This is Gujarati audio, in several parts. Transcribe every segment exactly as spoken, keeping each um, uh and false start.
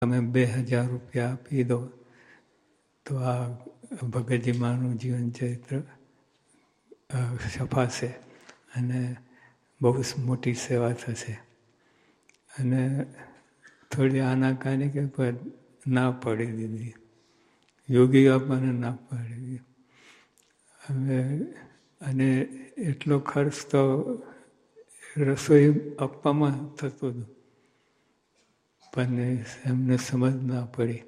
તમે બે હજાર રૂપિયા આપી દો તો આ ભગતજી માનું જીવન ચરિત્ર છપાશે અને બહુ મોટી સેવા થશે. અને થોડી આનાકાની કે ના પડી દીધી, યોગી બાપાને ના પાડી દીધી. હવે અને એટલો ખર્ચ તો રસોઈ આપવામાં થતો હતો, પણ એમને સમજ ના પડી.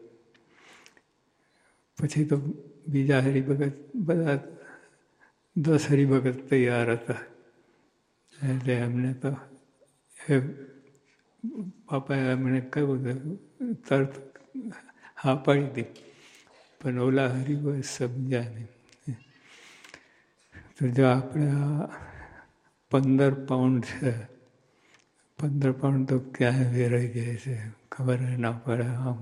પછી તો બીજા હરિભગત બધા દસ હરિભગત તૈયાર હતા, એટલે એમને તો એ બાપાએ એમણે કહ્યું તરત હા પાડી દીધી, પણ ઓલા હરિભગત સમજ્યા નહીં. તો જો આપણે આ પંદર પાઉન્ડ છે, પંદર પાઉન્ડ તો ક્યાંય વેરાઈ જાય છે, ખબર ના પડે. આમ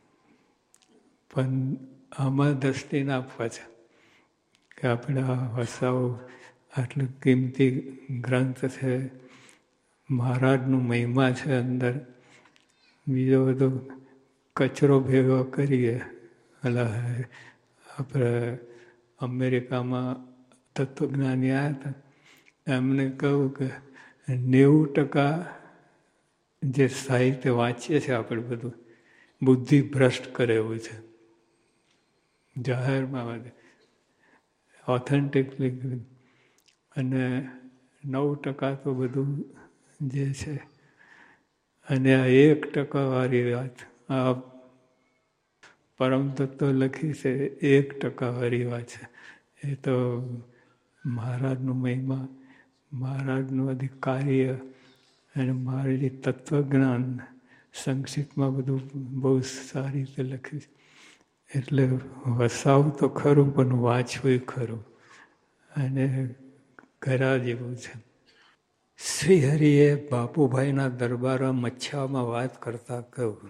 પણ આમાં દ્રષ્ટિ ના આપવા છે કે આપણે આ વસાવો આટલું કિંમતી ગ્રંથ છે, મહારાજનું મહિમા છે અંદર, બીજો બધો કચરો ભેગો કરીએ. અલા આપણે અમેરિકામાં તત્વજ્ઞાની આવ્યા હતા, એમને કહ્યું કે નેવું ટકા જે સાહિત્ય વાંચીએ છીએ આપણે બધું બુદ્ધિ ભ્રષ્ટ કરે એવું છે. જાહેરમાં ઓથેન્ટિકલી, અને નવ ટકા તો બધું જે છે. અને આ એક ટકા વાળી વાત, આ પરમ તત્વ લખી છે એક ટકા વાળી વાત છે. એ તો મહારાજનું મહિમા, મહારાજનું અધિકાર્ય અને મહારાજે તત્વજ્ઞાન સંક્ષિપ્તમાં બધું બહુ સારી રીતે લખ્યું છે. એટલે વસાવું તો ખરું, પણ વાંચવું ખરું, અને ઘરા જેવું છે. શ્રી હરિએ બાપુભાઈના દરબારમાં મચ્છામાં વાત કરતા કહ્યું,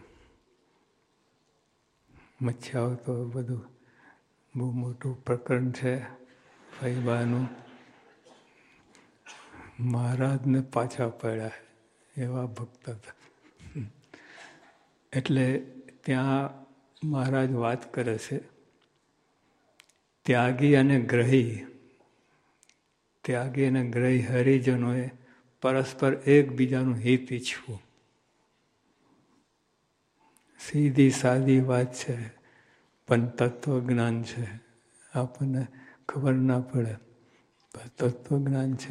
મચ્છાઓ તો બધું બહુ મોટું પ્રકરણ છે ભાઈબાનું. મહારાજને પાછા પડ્યા એવા ભક્ત હતા. એટલે ત્યાં મહારાજ વાત કરે છે, ત્યાગી અને ગ્રહી, ત્યાગી અને ગ્રહી હરિજનોએ પરસ્પર એકબીજાનું હિત ઈચ્છવું. સીધી સાદી વાત છે, પણ તત્વજ્ઞાન છે. આપણને ખબર ના પડે, તત્વજ્ઞાન છે.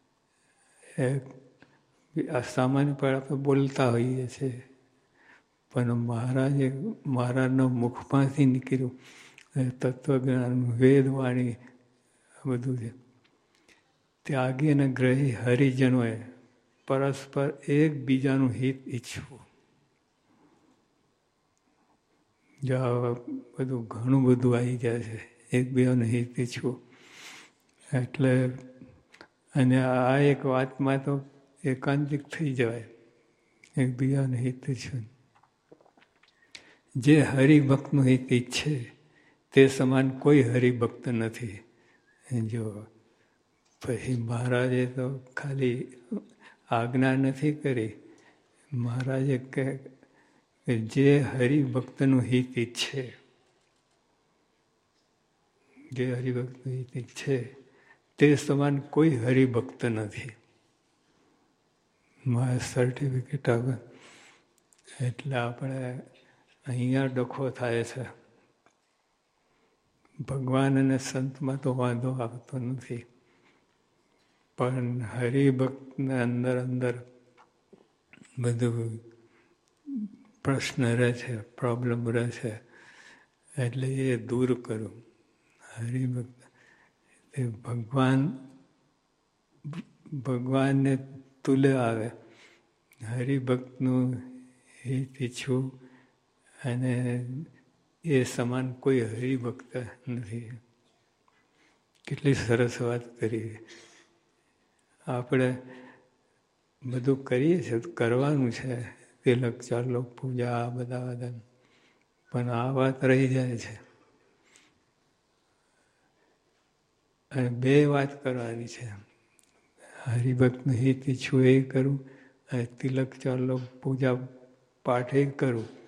એ સામાન્યપણે આપણે બોલતા હોઈએ છીએ, પણ મહારાજે મહારાજના મુખમાંથી નીકળ્યું તત્વજ્ઞાન, વેદવાણી બધું છે. ત્યાગી અને ગ્રહી હરિજનોએ પરસ્પર એકબીજાનું હિત ઈચ્છવું. જો બધું ઘણું બધું આવી જાય છે, એકબીજાનું હિત ઈચ્છવું. એટલે અને આ એક વાતમાં તો એકાંતિક થઈ જવાય, એકબીજાનું હિત ઈચ્છવું. જે હરિભક્તનું હિત ઈચ્છે તે સમાન કોઈ હરિભક્ત નથી. જો પછી મહારાજે તો ખાલી આજ્ઞા નથી કરી, મહારાજે કહે કે જે હરિભક્તનું હિત ઈચ્છે, જે હરિભક્તનું હિત ઈચ્છે તે સમાન કોઈ હરિભક્ત નથી. મારે સર્ટિફિકેટ આવે. એટલે આપણે અહીંયા ડખો થાય છે. ભગવાન અને સંતમાં તો વાંધો આવતો નથી, પણ હરિભક્તને અંદર અંદર બધું પ્રશ્ન રહે છે, પ્રોબ્લેમ રહે છે. એટલે એ દૂર કરું. હરિભક્ત એ ભગવાન ભગવાનને તુલે આવે. હરિભક્તનું હિત ઈચ્છવું અને એ સમાન કોઈ હરિભક્ત નથી. કેટલી સરસ વાત કરી. આપણે બધું કરીએ છીએ, કરવાનું છે, તિલક ચાલો પૂજા બધા બધા, પણ આ વાત રહી જાય છે. અને બે વાત કરવાની છે, હરિભક્તનું હિત ઈચ્છું એ કરું, અને તિલક ચાલો પૂજા પાઠ એ કરું.